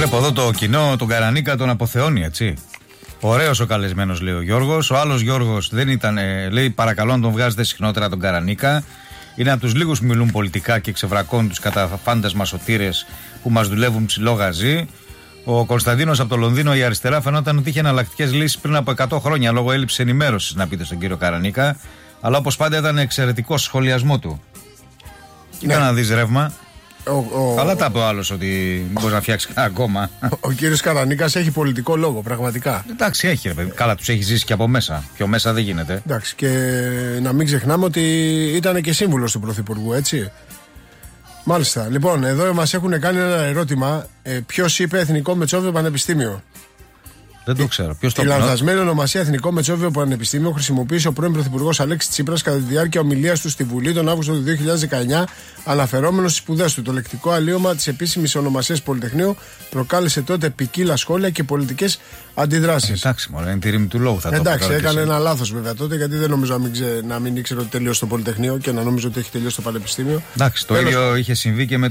Βλέπω εδώ το κοινό, τον Καρανίκα τον αποθεώνει, έτσι. Ωραίος ο καλεσμένος, λέει ο Γιώργος. Ο άλλος Γιώργος δεν ήταν, λέει, παρακαλώ να τον βγάζετε συχνότερα τον Καρανίκα. Είναι από τους λίγους που μιλούν πολιτικά και ξεβρακώνουν τους καταφάντασμα σωτήρες που μας δουλεύουν ψηλό γαζί. Ο Κωνσταντίνος από το Λονδίνο, η αριστερά φαινόταν ότι είχε εναλλακτικές λύσεις πριν από 100 χρόνια λόγω έλλειψης ενημέρωσης, να πείτε στον κύριο Καρανίκα. Αλλά όπως πάντα ήταν εξαιρετικός σχολιασμό του. Κοίτα να δεις ρεύμα. Καλά τα είπε ο άλλος ότι μπορεί να φτιάξει ακόμα. Ο κύριος Καρανίκας έχει πολιτικό λόγο, πραγματικά. Εντάξει, έχει ρε παιδί. Καλά, τους έχει ζήσει και από μέσα. Πιο μέσα δεν γίνεται. Εντάξει, και να μην ξεχνάμε ότι ήταν και σύμβουλος του Πρωθυπουργού, έτσι. Μάλιστα. Λοιπόν, εδώ μας έχουν κάνει ένα ερώτημα. Ποιος είπε Εθνικό Μετσόβιο Πανεπιστήμιο? Δεν το ξέρω. Ποιος το Τη λανθασμένη ονομασία Εθνικό Μετσόβιο Πανεπιστήμιο χρησιμοποίησε ο πρώην Πρωθυπουργός Αλέξης Τσίπρας κατά τη διάρκεια ομιλίας του στη Βουλή τον Αύγουστο του 2019, αναφερόμενος στις σπουδές του. Το λεκτικό αλλοίωμα της επίσημης ονομασίας Πολυτεχνείου προκάλεσε τότε ποικίλα σχόλια και πολιτικές αντιδράσεις. Εντάξει, μωρέ, είναι τη ρήμη του λόγου. Εντάξει, έκανε ένα λάθος βέβαια τότε, γιατί δεν νομίζω να μην ήξερε ότι τελείωσε το Πολυτεχνείο και να νομίζω ότι έχει τελειώσει το Πανεπιστήμιο. Εντάξει, το ίδιο είχε συμβεί και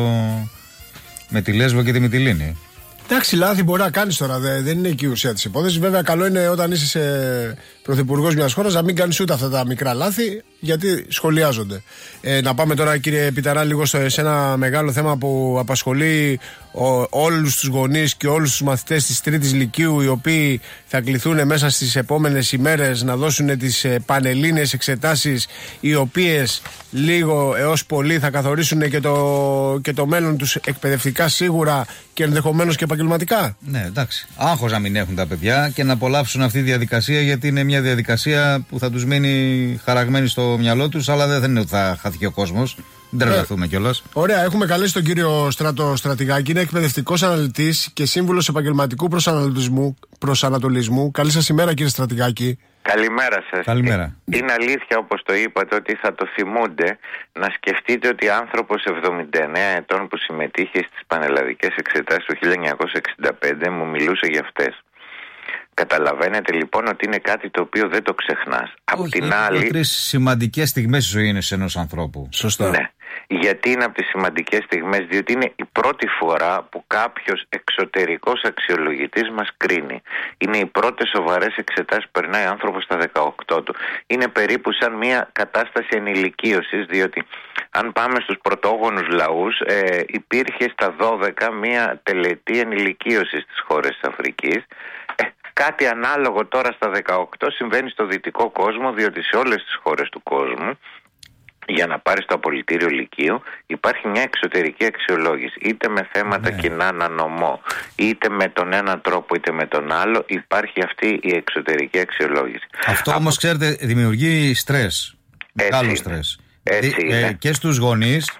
με τη Λέσβο και τη Μυτιλήνη. Εντάξει, λάθη μπορεί να κάνεις τώρα, δεν είναι εκεί η ουσία της υπόθεσης. Βέβαια, καλό είναι όταν είσαι πρωθυπουργός μιας χώρας να μην κάνεις ούτε αυτά τα μικρά λάθη, γιατί σχολιάζονται. Να πάμε τώρα, κύριε Πιταρά, λίγο σε ένα μεγάλο θέμα που απασχολεί όλους τους γονείς και όλους τους μαθητές της Τρίτης Λυκείου, οι οποίοι θα κληθούν μέσα στις επόμενες ημέρες να δώσουν τις πανελλήνιες εξετάσεις, οι οποίες λίγο έως πολύ θα καθορίσουν και το μέλλον τους εκπαιδευτικά σίγουρα και ενδεχομένως και επαγγελματικά. Ναι, εντάξει. Άγχος να μην έχουν τα παιδιά και να απολαύσουν αυτή τη διαδικασία, γιατί είναι μια διαδικασία που θα τους μείνει χαραγμένη στο μυαλό τους, αλλά δεν είναι ότι θα χαθεί ο κόσμος. Δεν τρελαθούμε κιόλας. Ωραία, έχουμε καλέσει τον κύριο Στράτο Στρατηγάκη. Είναι εκπαιδευτικός αναλυτής και σύμβουλος επαγγελματικού προσανατολισμού. Καλή σας ημέρα, κύριε Στρατηγάκη. Καλημέρα σας. Καλημέρα. Είναι αλήθεια, όπως το είπατε, ότι θα το θυμούνται. Να σκεφτείτε ότι άνθρωπος 79 ετών που συμμετείχε στις πανελλαδικές εξετάσεις του 1965 μου μιλούσε για αυτές. Καταλαβαίνετε λοιπόν ότι είναι κάτι το οποίο δεν το ξεχνάς. Απ' την άλλη, τρεις σημαντικές στιγμές στη ζωή ενός ανθρώπου. Σωστά. Ναι. Γιατί είναι από τις σημαντικές στιγμές? Διότι είναι η πρώτη φορά που κάποιος εξωτερικός αξιολογητής μας κρίνει. Είναι οι πρώτες σοβαρές εξετάσεις που περνάει ο άνθρωπος στα 18 του. Είναι περίπου σαν μια κατάσταση ενηλικίωσης, διότι αν πάμε στους πρωτόγονους λαούς, υπήρχε στα 12 μια τελετή ενηλικίωσης στις χώρες της Αφρικής. Κάτι ανάλογο τώρα στα 18 συμβαίνει στο δυτικό κόσμο, διότι σε όλες τις χώρες του κόσμου, για να πάρεις το απολυτήριο λυκείου, υπάρχει μια εξωτερική αξιολόγηση. Είτε με θέματα κοινά ανανομό, είτε με τον ένα τρόπο είτε με τον άλλο, υπάρχει αυτή η εξωτερική αξιολόγηση. Αυτό όμως, ξέρετε, δημιουργεί στρες. Μεγάλο στρες. Και στους γονείς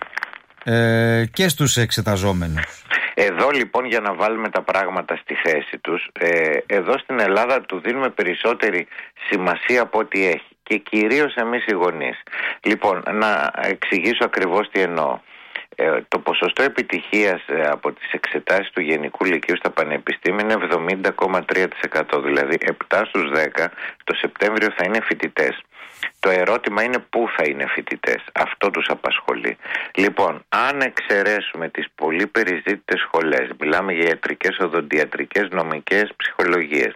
και στους εξεταζόμενους. Εδώ λοιπόν, για να βάλουμε τα πράγματα στη θέση τους, εδώ στην Ελλάδα του δίνουμε περισσότερη σημασία από ό,τι έχει, και κυρίως εμείς οι γονείς. Λοιπόν, να εξηγήσω ακριβώς τι εννοώ. Το ποσοστό επιτυχίας από τις εξετάσεις του Γενικού Λυκείου στα πανεπιστήμια είναι 70,3%, δηλαδή 7 στους 10 το Σεπτέμβριο θα είναι φοιτητές. Το ερώτημα είναι πού θα είναι φοιτητές. Αυτό τους απασχολεί. Λοιπόν, αν εξαιρέσουμε τις πολύ περιζήτητες σχολές, μιλάμε για ιατρικές, οδοντιατρικές, νομικές, ψυχολογίες,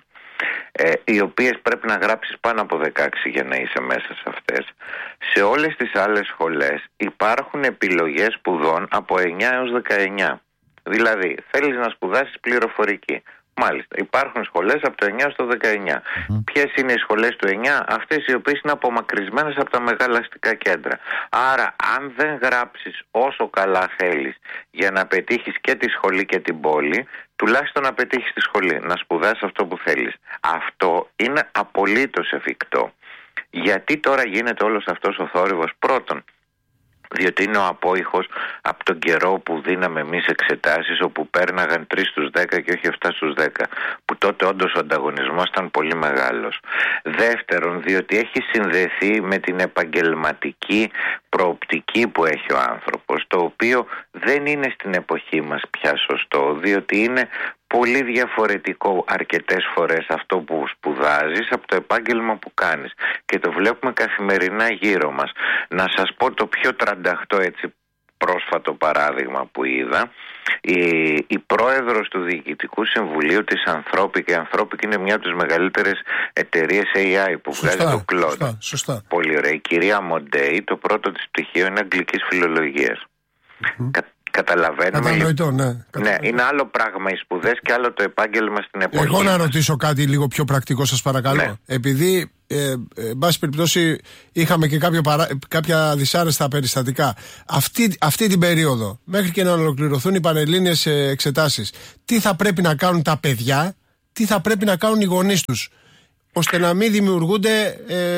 οι οποίες πρέπει να γράψεις πάνω από 16 για να είσαι μέσα σε αυτές, σε όλες τις άλλες σχολές υπάρχουν επιλογές σπουδών από 9 έως 19. Δηλαδή, θέλεις να σπουδάσεις πληροφορική. Μάλιστα, υπάρχουν σχολές από το 9 στο 19. Ποιες είναι οι σχολές του 9? Αυτές οι οποίες είναι απομακρυσμένες από τα μεγάλα αστικά κέντρα. Άρα, αν δεν γράψεις όσο καλά θέλεις για να πετύχεις και τη σχολή και την πόλη, τουλάχιστον να πετύχεις τη σχολή, να σπουδάσεις αυτό που θέλεις. Αυτό είναι απολύτως εφικτό. Γιατί τώρα γίνεται όλος αυτός ο θόρυβος? Πρώτον, διότι είναι ο απόϊχος από τον καιρό που δίναμε εμείς εξετάσεις, όπου πέρναγαν 3 στους 10 και όχι 7 στους 10, που τότε όντως ο ανταγωνισμός ήταν πολύ μεγάλος. Δεύτερον, διότι έχει συνδεθεί με την επαγγελματική προοπτική που έχει ο άνθρωπος, το οποίο δεν είναι στην εποχή μας πια σωστό, διότι είναι πολύ διαφορετικό αρκετές φορές αυτό που σπουδάζεις από το επάγγελμα που κάνεις, και το βλέπουμε καθημερινά γύρω μας. Να σας πω το πιο τρανταχτό έτσι πρόσφατο παράδειγμα που είδα. Η πρόεδρος του Διοικητικού Συμβουλίου της Ανθρώπικ, η Ανθρώπικ είναι μια από τις μεγαλύτερες εταιρείες AI που βγάζει το Claude. Σωστά. Πολύ ωραία. Η κυρία Μοντέι, το πρώτο της πτυχίο είναι αγγλικής φιλολογίας. Καταλαβαίνουμε. Κατανοητό, ναι. Ναι, είναι άλλο πράγμα οι σπουδές και άλλο το επάγγελμα στην εποχή. Εγώ να ρωτήσω κάτι λίγο πιο πρακτικό, σας παρακαλώ. Ναι. Επειδή, εν πάση περιπτώσει, είχαμε και κάποια δυσάρεστα περιστατικά. Αυτή την περίοδο, μέχρι και να ολοκληρωθούν οι πανελλήνιες εξετάσεις, τι θα πρέπει να κάνουν τα παιδιά, τι θα πρέπει να κάνουν οι γονείς τους, ώστε να μην δημιουργούνται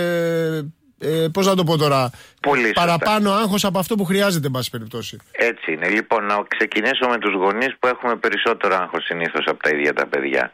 πώς να το πω τώρα, παραπάνω άγχος από αυτό που χρειάζεται, εν πάση περιπτώσει. Έτσι είναι. Λοιπόν, να ξεκινήσω με τους γονείς που έχουμε περισσότερο άγχος συνήθως από τα ίδια τα παιδιά.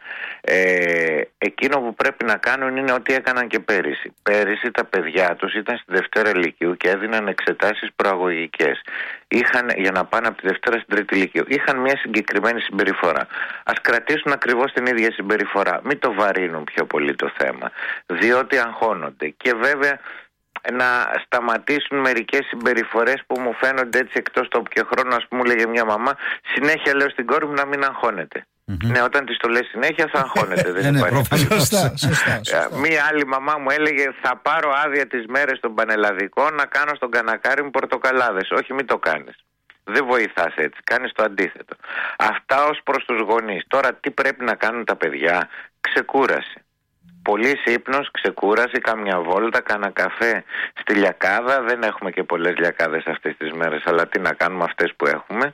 Εκείνο που πρέπει να κάνουν είναι ό,τι έκαναν και πέρυσι. Πέρυσι τα παιδιά τους ήταν στη Δευτέρα Λυκείου και έδιναν εξετάσεις προαγωγικές. Για να πάνε από τη Δευτέρα στην Τρίτη Λυκείου. Είχαν μια συγκεκριμένη συμπεριφορά. Ας κρατήσουν ακριβώς την ίδια συμπεριφορά. Μην το βαρύνουν πιο πολύ το θέμα. Διότι αγχώνονται. Και βέβαια να σταματήσουν μερικές συμπεριφορές που μου φαίνονται έτσι εκτός τόπου και χρόνου. Ας πούμε, λέγε μια μαμά, συνέχεια λέω στην κόρη μου να μην αγχώνεται. Ναι, όταν της το λες συνέχεια θα αγχώνεται. Δεν υπάρχει. Σωστά. Μία άλλη μαμά μου έλεγε, θα πάρω άδεια τις μέρες των πανελλαδικών να κάνω στον κανακάρι μου πορτοκαλάδες. Όχι, μην το κάνεις. Δεν βοηθάς έτσι, κάνεις το αντίθετο. Αυτά ως προς τους γονείς. Τώρα τι πρέπει να κάνουν τα παιδιά? Ξεκούραση. Πολύς ύπνος, ξεκούραση, κάμια βόλτα, κάνα καφέ στη λιακάδα. Δεν έχουμε και πολλές λιακάδες αυτές τις μέρες, αλλά τι να κάνουμε αυτές που έχουμε.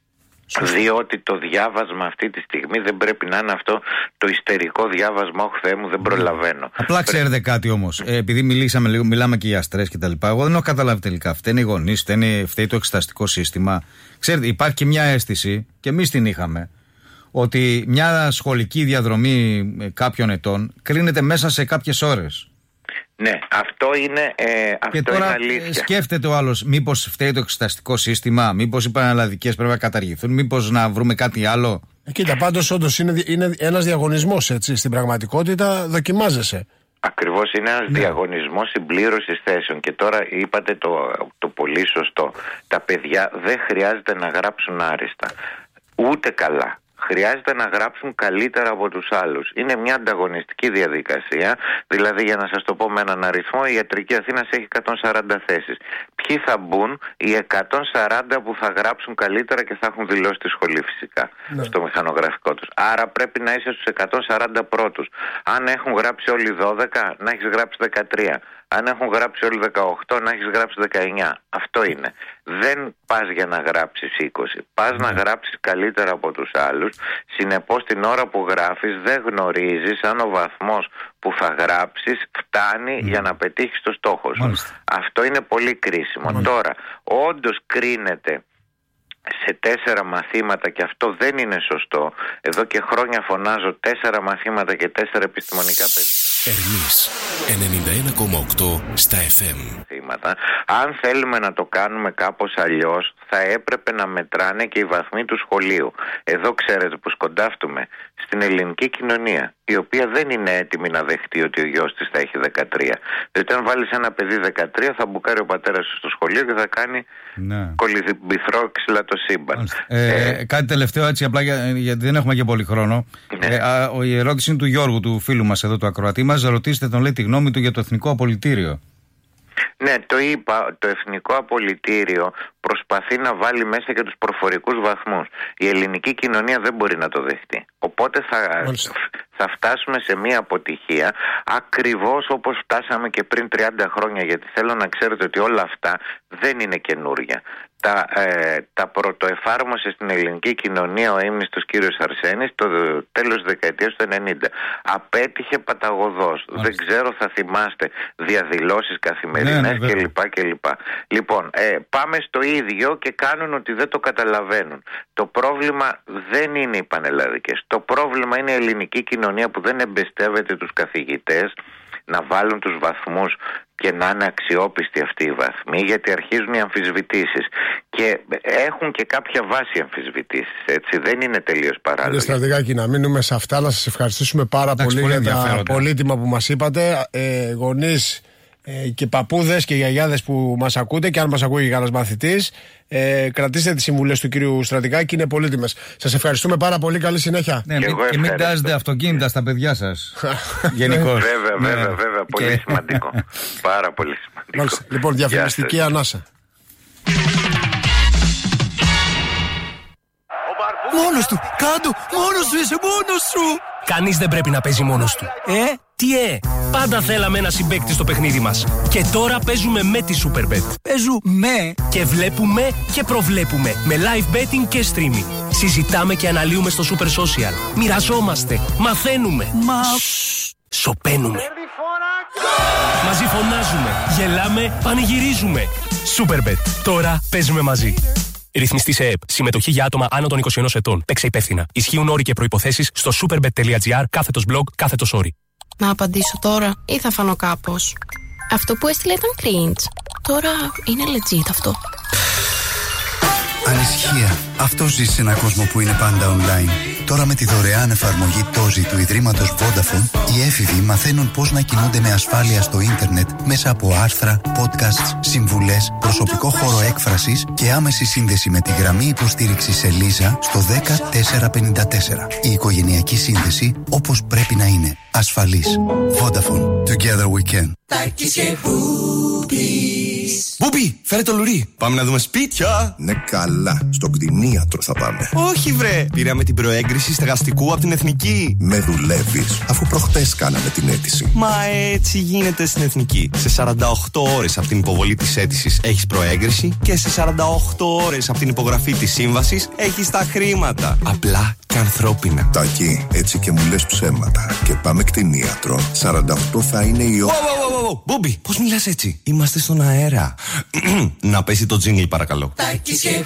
Διότι το διάβασμα αυτή τη στιγμή δεν πρέπει να είναι αυτό το ιστερικό διάβασμα. Όχι Θεέ μου, δεν προλαβαίνω. Απλά ξέρετε κάτι όμως, επειδή μιλάμε και για στρες και τα λοιπά, εγώ δεν έχω καταλάβει τελικά. Φταίνει οι γονείς, φταίει το εξεταστικό σύστημα. Ξέρετε, υπάρχει και μια αίσθηση, και εμείς την είχαμε, ότι μια σχολική διαδρομή κάποιων ετών κρίνεται μέσα σε κάποιες ώρες. Ναι, αυτό είναι και τώρα είναι αλήθεια. Σκέφτεται ο άλλος, μήπως φταίει το εξεταστικό σύστημα, μήπως οι πανελλαδικές πρέπει να καταργηθούν, μήπως να βρούμε κάτι άλλο. Κοίτα, πάντως όντως είναι ένας διαγωνισμός, έτσι. Στην πραγματικότητα δοκιμάζεσαι. Ακριβώς, είναι ένας διαγωνισμός συμπλήρωσης θέσεων. Και τώρα είπατε το πολύ σωστό. Τα παιδιά δεν χρειάζεται να γράψουν άριστα, ούτε καλά. Χρειάζεται να γράψουν καλύτερα από τους άλλους. Είναι μια ανταγωνιστική διαδικασία. Δηλαδή, για να σας το πω με έναν αριθμό, η Ιατρική Αθήνας έχει 140 θέσεις. Ποιοι θα μπουν? Οι 140 που θα γράψουν καλύτερα και θα έχουν δηλώσει τη σχολή φυσικά, στο μηχανογραφικό τους. Άρα πρέπει να είσαι στους 140 πρώτους. Αν έχουν γράψει όλοι 12, να έχεις γράψει 13. Αν έχουν γράψει όλοι 18, να έχεις γράψει 19. Αυτό είναι. Δεν πας για να γράψεις 20. Πας να γράψεις καλύτερα από τους άλλους. Συνεπώς την ώρα που γράφεις δεν γνωρίζεις αν ο βαθμός που θα γράψεις φτάνει για να πετύχεις το στόχο σου. Αυτό είναι πολύ κρίσιμο. Τώρα, όντως κρίνεται σε 4 μαθήματα και αυτό δεν είναι σωστό. Εδώ και χρόνια φωνάζω 4 μαθήματα και 4 επιστημονικά παιδιά. Ερμής 91,8 στα FM. Αν θέλουμε να το κάνουμε κάπως αλλιώς, θα έπρεπε να μετράνε και οι βαθμοί του σχολείου. Εδώ ξέρετε που σκοντάφτουμε? Στην ελληνική κοινωνία, η οποία δεν είναι έτοιμη να δεχτεί ότι ο γιος της θα έχει 13. Διότι αν βάλεις ένα παιδί 13, θα μπουκάρει ο πατέρας του στο σχολείο και θα κάνει κολυμπηθρό ξυλά το σύμπαν. Κάτι τελευταίο, έτσι απλά, γιατί δεν έχουμε και πολύ χρόνο. Η ερώτηση είναι του Γιώργου, του φίλου μας εδώ, του ακροατή μας. Ρωτήστε τον, λέει, τη γνώμη του για το Εθνικό Απολυτήριο. Ναι, το είπα, το Εθνικό Απολυτήριο προσπαθεί να βάλει μέσα και τους προφορικούς βαθμούς. Η ελληνική κοινωνία δεν μπορεί να το δεχτεί. Οπότε θα φτάσουμε σε μια αποτυχία, ακριβώς όπως φτάσαμε και πριν 30 χρόνια, γιατί θέλω να ξέρετε ότι όλα αυτά δεν είναι καινούρια. Τα πρωτοεφάρμοσε στην ελληνική κοινωνία ο ύμνηστος κύριος Αρσένης το τέλος της δεκαετίας του 90. Απέτυχε παταγωδός. Δεν ξέρω, θα θυμάστε διαδηλώσεις καθημερινές κλπ. Λοιπόν, πάμε στο ίδιο και κάνουν ότι δεν το καταλαβαίνουν. Το πρόβλημα δεν είναι οι πανελλαδικές. Το πρόβλημα είναι η ελληνική κοινωνία που δεν εμπιστεύεται τους καθηγητές να βάλουν τους βαθμούς και να είναι αξιόπιστοι αυτοί οι βαθμοί, γιατί αρχίζουν οι αμφισβητήσεις και έχουν και κάποια βάση αμφισβητήσεις, έτσι, δεν είναι τελείως παράλογο. Κύριε Στρατηγάκη, να μείνουμε σε αυτά, να σας ευχαριστήσουμε πάρα πολύ για τα πολύτιμα που μας είπατε. Γονείς, και παππούδες και γιαγιάδες που μας ακούτε, και αν μας ακούει κανένας μαθητής, κρατήστε τις συμβουλές του κύριου Στρατικάκη, είναι πολύτιμες. Σας ευχαριστούμε πάρα πολύ, καλή συνέχεια. Ναι, και μην τάζετε αυτοκίνητα στα παιδιά σας. Γενικώς. Βέβαια, πολύ σημαντικό. Πάρα πολύ σημαντικό. Λοιπόν, διαφημιστική ανάσα. Μόνος του, κάτω, μόνος σου, είσαι μόνος σου. Κανείς δεν πρέπει να παίζει μόνος του. Τι πάντα θέλαμε ένα συμπαίκτη στο παιχνίδι μας. Και τώρα παίζουμε με τη Superbet. Παίζουμε. Και βλέπουμε και προβλέπουμε με live betting και streaming. Συζητάμε και αναλύουμε στο Super Social. Μοιραζόμαστε, μαθαίνουμε. Σωπαίνουμε. Μαζί φωνάζουμε, γελάμε, πανηγυρίζουμε. Superbet. Τώρα παίζουμε μαζί. Ρυθμιστή σε ΕΕΠ. Συμμετοχή για άτομα άνω των 21 ετών. Παίξε υπεύθυνα. Ισχύουν όροι και προϋποθέσεις στο superbet.gr/blog/όροι. Να απαντήσω τώρα ή θα φανώ κάπως? Αυτό που έστειλε ήταν cringe. Τώρα είναι legit αυτό. Ανησυχία. Αυτό ζει σε έναν κόσμο που είναι πάντα online. Τώρα με τη δωρεάν εφαρμογή Tozi του Ιδρύματος Vodafone, οι έφηβοι μαθαίνουν πώς να κινούνται με ασφάλεια στο ίντερνετ μέσα από άρθρα, podcasts, συμβουλές, προσωπικό χώρο έκφρασης και άμεση σύνδεση με τη γραμμή υποστήριξης Ελίζα στο 10454. Η οικογενειακή σύνδεση όπως πρέπει να είναι. Ασφαλής. Vodafone. Together we can. Μπούπι, φέρε το λουρί. Πάμε να δούμε σπίτια. Ναι, καλά. Στον κτηνίατρο θα πάμε. Όχι, βρε. Πήραμε την προέγκριση στεγαστικού από την Εθνική. Με δουλεύεις, αφού προχτές κάναμε την αίτηση. Μα έτσι γίνεται στην Εθνική. Σε 48 ώρες από την υποβολή της αίτησης έχεις προέγκριση και σε 48 ώρες από την υπογραφή της σύμβασης έχεις τα χρήματα. Απλά και ανθρώπινα. Τάκη, έτσι και μου λες ψέματα. Και πάμε κτηνίατρο. 48 θα είναι η ώρα. Μπούμπι, πώς μιλάς έτσι? Είμαστε στον αέρα. Να πέσει το τζίνγκλ, παρακαλώ. Τάκης και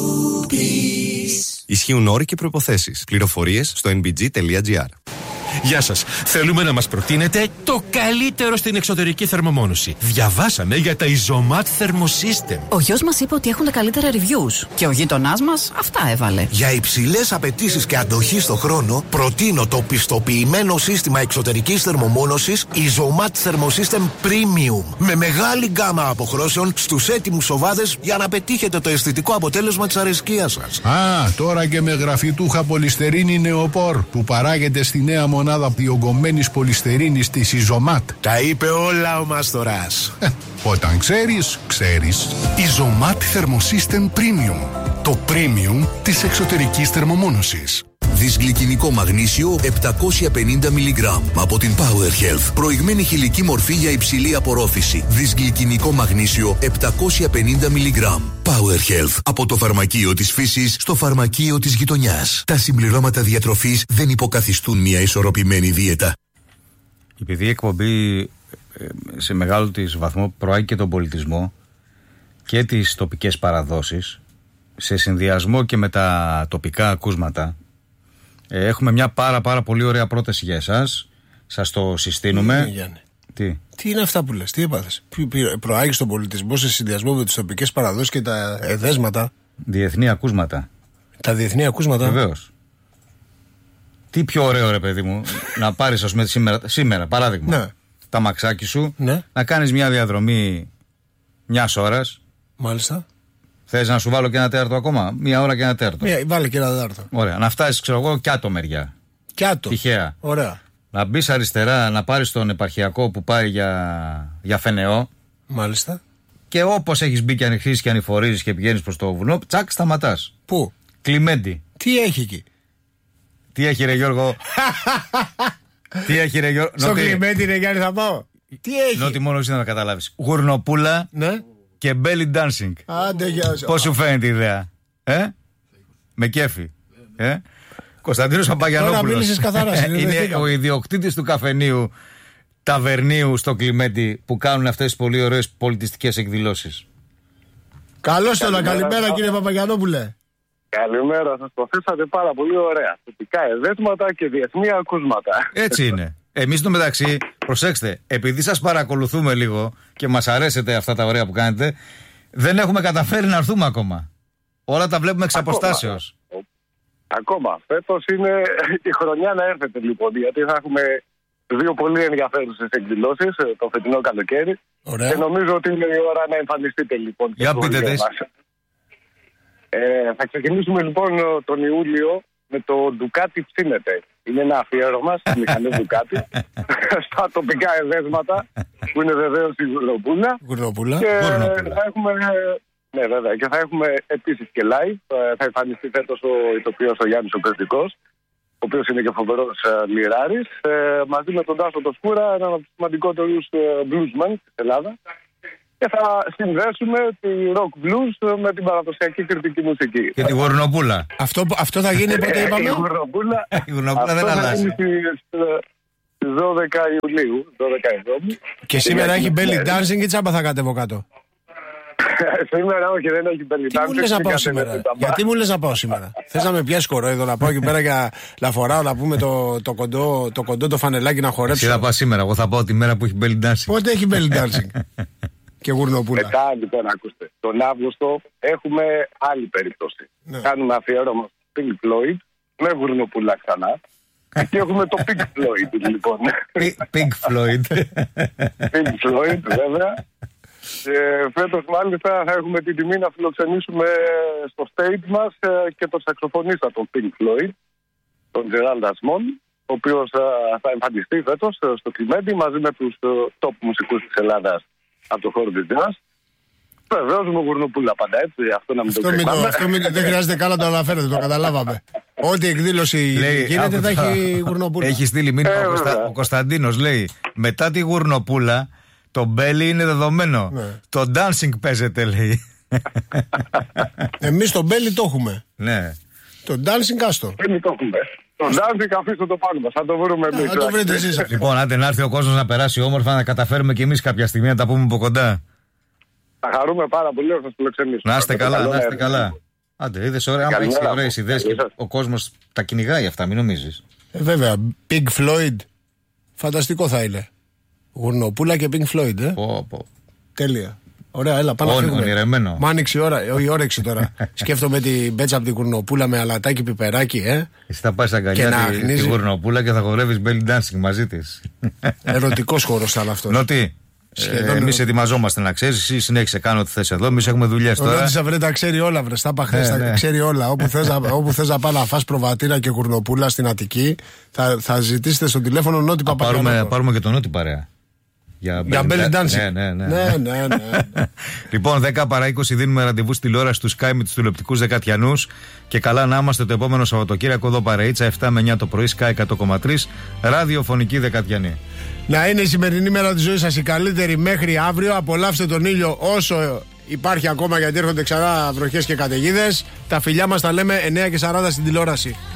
Μπούμπις. Ισχύουν όροι και προϋποθέσεις. Πληροφορίες στο nbg.gr. Γεια σας. Θέλουμε να μας προτείνετε το καλύτερο στην εξωτερική θερμομόνωση. Διαβάσαμε για τα Isomat Thermosystem. Ο γιος μας είπε ότι έχουν τα καλύτερα reviews. Και ο γείτονάς μας αυτά έβαλε. Για υψηλές απαιτήσεις και αντοχή στο χρόνο, προτείνω το πιστοποιημένο σύστημα εξωτερικής θερμομόνωσης Isomat Thermosystem Premium. Με μεγάλη γκάμα αποχρώσεων στους έτοιμους σοβάδες για να πετύχετε το αισθητικό αποτέλεσμα της αρεσκίας σας. Τώρα και με γραφιτούχα πολυστερίνη νεοπόρ που παράγεται στη νέα μονάδα διογκωμένης πολυστερίνης της Isomat. Τα είπε όλα ο Μάστορας. Όταν ξέρεις, ξέρεις. Isomat Thermosystem Premium. Το premium της εξωτερικής θερμομόνωσης. Δυσγλυκινικό μαγνήσιο 750 mg από την Power Health. Προηγμένη χηλική μορφή για υψηλή απορρόφηση. Δυσγλυκινικό μαγνήσιο 750 mg. Power Health. Από το φαρμακείο της φύσης στο φαρμακείο της γειτονιάς. Τα συμπληρώματα διατροφής δεν υποκαθιστούν μια ισορροπημένη δίαιτα. Επειδή η εκπομπή σε μεγάλο της βαθμό προάγει και τον πολιτισμό και τις τοπικές παραδόσεις, σε συνδυασμό και με τα τοπικά ακούσματα, έχουμε μια πάρα πολύ ωραία πρόταση για εσάς. Σας το συστήνουμε. Τι είναι αυτά που λες, τι έπαθες? Προάγεις τον πολιτισμό σε συνδυασμό με τις τοπικές παραδόσεις και τα εδέσματα. Διεθνή ακούσματα. Τα διεθνή ακούσματα. Βεβαίως. Τι πιο ωραίο, ρε παιδί μου, να πάρεις, ας πούμε, σήμερα παράδειγμα, ναι, τα μαξάκι σου, ναι, να κάνεις μια διαδρομή μιας ώρας. Μάλιστα. Θες να σου βάλω και ένα τέταρτο ακόμα? Μια ώρα και ένα τέταρτο. Βάλε και ένα τέταρτο. Ωραία. Να φτάσεις, ξέρω εγώ, Κιάτο μεριά. Κιάτο. Τυχαία. Ωραία. Να μπεις αριστερά, να πάρεις τον επαρχιακό που πάει για Φενεό. Μάλιστα. Και όπως έχεις μπει και ανοιχτήσεις και ανηφορίζεις και πηγαίνεις προς το βουνό, τσακ, σταματάς. Πού? Κλιμέντι. Τι έχει εκεί? Τι έχει, ρε Γιώργο? Τι έχει, ρε Γιώργο? Στο Κλιμέντι, ρε Γιάννη, θα πάω. Τι έχει? Νότι μόνο εσύ να καταλάβεις. Γουρνοπούλα, ναι, και belly dancing. Άντε, γεια σου. Πώς σου φαίνεται η ιδέα? Με κέφι. Κωνσταντίνος Παπαγιανόπουλος. Τώρα μίλησες καθαρά. Είναι ο ιδιοκτήτης του καφενείου Ταβερνίου στο Κλιμέντι που κάνουν αυτές τις πολύ ωραίες πολιτιστικές εκδηλώσεις. Καλώς το, καλημέρα κύριε Παπαγιανόπουλε. Καλημέρα, σας το θέσατε πάρα πολύ ωραία. Τοπικά εδέσματα και διεθνή ακούσματα. Έτσι είναι. Εμείς στο μεταξύ, προσέξτε, επειδή σας παρακολουθούμε λίγο και μας αρέσετε αυτά τα ωραία που κάνετε, δεν έχουμε καταφέρει να έρθουμε ακόμα. Όλα τα βλέπουμε εξ αποστάσεως. Ακόμα. Φέτος είναι η χρονιά να έρθετε λοιπόν, γιατί θα έχουμε δύο πολύ ενδιαφέρουσες εκδηλώσεις το φετινό καλοκαίρι. Ωραία. Και νομίζω ότι είναι η ώρα να εμφανιστείτε λοιπόν. Για πείτε τις. Θα ξεκινήσουμε λοιπόν τον Ιούλιο με το Ducati ψήνεται. Είναι ένα αφιέρωμα στις μηχανές Ducati στα τοπικά εδέσματα που είναι βεβαίως η Γουρνοπούλα. Και θα έχουμε, ναι, βέβαια, και θα έχουμε επίσης και live. Θα εμφανιστεί φέτος ο ηθοποιός ο Γιάννης ο Περτικός, ο οποίος είναι και φοβερός λιράρης, μαζί με τον Τάσο το Σκούρα, έναν από τους σημαντικότερους bluesmen της Ελλάδα. Και θα συνδέσουμε τη rock blues με την παραδοσιακή κριτική μουσική. Και τη Γουρνοπούλα. Αυτό θα γίνει πότε είπαμε? Η Γουρνοπούλα δεν αλλάζει. Στις 12 Ιουλίου, 12 Και σήμερα έχει belly dancing ή τσάμπα θα κατέβω κάτω? Σήμερα όχι, δεν έχει belly dancing. Τι μου λες να πάω σήμερα? Γιατί μου λες να πάω σήμερα? Θες να με πιάσει κορόιδο να πάω εκεί πέρα για να φοράω, να πούμε το κοντό το φανελάκι να χορέψω? Εσύ θα πάω σήμερα, εγώ θα πάω τη μέρα που έχει belly dancing. Πότε έχει belly dancing? Και Γουρνοπούλα. Μετά λοιπόν, ακούστε, τον Αύγουστο έχουμε άλλη περίπτωση. Ναι. Κάνουμε αφιέρωμα στο Pink Floyd με Γουρνοπούλα ξανά. Και έχουμε το Pink Floyd λοιπόν. Pink Floyd. Pink Floyd βέβαια. Και φέτος μάλιστα θα έχουμε την τιμή να φιλοξενήσουμε στο stage μας και τον σαξοφωνίστα των Pink Floyd, τον Gerald Asmon, ο οποίος θα εμφανιστεί φέτος στο Κλιμέντι μαζί με τους top μουσικούς της Ελλάδας από το χώρο της jazz. Βεβαίως με Γουρνοπούλα πάντα, έτσι, αυτό να μην το ξεχνάμε. Δεν χρειάζεται καν να το αναφέρετε, το καταλάβαμε. Ό,τι εκδήλωση γίνεται θα έχει Γουρνοπούλα. Έχει στείλει μήνυμα ο Κωνσταντίνος, λέει, μετά τη Γουρνοπούλα το μπέλι είναι δεδομένο. Ναι. Το dancing παίζεται, λέει. Εμείς το μπέλι το έχουμε. Ναι. Το dancing άστο. Δεν το έχουμε. Το dancing αφήστε το πάνω μας. Θα το βρούμε εμείς. Θα το βρείτε εσείς. Λοιπόν, άντε να έρθει ο κόσμος να περάσει όμορφα, να καταφέρουμε κι εμείς κάποια στιγμή να τα πούμε από κοντά. Θα χαρούμε πάρα πολύ να σας φιλοξενήσουμε. Να είστε καλά, να είστε καλά. Άντε, είδες ωραία, άμα έχεις ωραίες ιδέες και ο κόσμος τα κυνηγάει αυτά, μην νομίζεις. Βέβαια, Pink Floyd, φανταστικό θα είναι. Γουρνοπούλα και Pink Floyd, Τέλεια. Ωραία, έλα, πάμε να φύγουμε. Ονειρεμένο. Μ' άνοιξε η όρεξη τώρα. Σκέφτομαι την μπέτσα από την Γουρνοπούλα με αλατάκι πιπεράκι, Εσύ θα πας αγκαλιά τη Γουρνοπούλα και θα χορεύεις belly dancing μαζί της. Ερωτικός χώρος θα είναι αυτό. Νότι, εμείς ετοιμαζόμαστε να ξέρεις, εσύ συνέχισε κάνω ό,τι θες εδώ, εμείς έχουμε δουλειές τώρα. Ο Νότης τα ξέρει όλα, βρε, στα παχές, ξέρει όλα. Όπου θες να πάει να φας προβατήρα και Γουρνοπούλα στην Αττική, θα ζητήσετε στο τηλέφωνο Νότη Παπαγιάννη. Πάρουμε και τον Νότη παρέα. Για belly dancing. Ναι. Λοιπόν, 10 παρά 20 δίνουμε ραντεβού στη τηλεόραση του Sky με τους τηλεοπτικούς Δεκατιανούς. Και καλά να είμαστε το επόμενο Σαββατοκύριακο εδώ παρεΐτσα 7 με 9 το πρωί, Sky 100,3, ραδιοφωνική Δεκατιανή. Να είναι η σημερινή μέρα της ζωής σας η καλύτερη μέχρι αύριο. Απολαύστε τον ήλιο όσο υπάρχει ακόμα, γιατί έρχονται ξανά βροχές και καταιγίδες. Τα φιλιά μας τα λέμε 9:40 στην τηλεόραση.